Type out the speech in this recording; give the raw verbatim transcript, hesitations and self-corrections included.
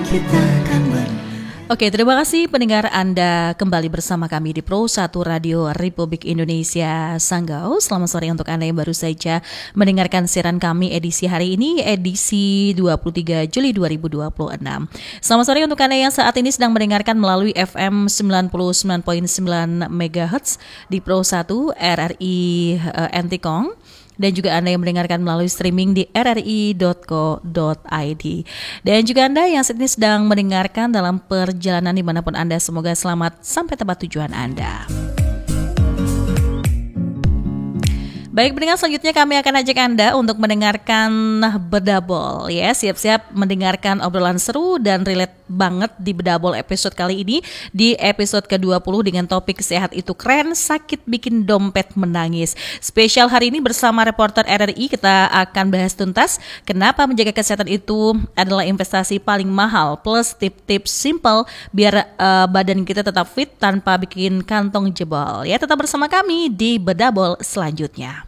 kita kan ber Oke, terima kasih pendengar Anda kembali bersama kami di Pro satu Radio Republik Indonesia Sanggau. Selamat sore untuk Anda yang baru saja mendengarkan siaran kami edisi hari ini, edisi dua puluh tiga Juli dua ribu dua puluh enam. Selamat sore untuk Anda yang saat ini sedang mendengarkan melalui F M sembilan puluh sembilan koma sembilan megahertz di Pro satu R R I uh, Entikong. Dan juga Anda yang mendengarkan melalui streaming di r r i dot co dot i d. Dan juga Anda yang saat ini sedang mendengarkan dalam perjalanan dimanapun Anda, semoga selamat sampai tempat tujuan Anda. Baik, pendengar, selanjutnya kami akan ajak Anda untuk mendengarkan Bedabol. Ya, siap-siap mendengarkan obrolan seru dan relate banget di Bedabol episode kali ini, di episode ke dua puluh dengan topik sehat itu keren, sakit bikin dompet menangis. Spesial hari ini bersama reporter R R I, kita akan bahas tuntas kenapa menjaga kesehatan itu adalah investasi paling mahal, plus tips-tips simple biar uh, badan kita tetap fit tanpa bikin kantong jebol. Ya, tetap bersama kami di Bedabol selanjutnya.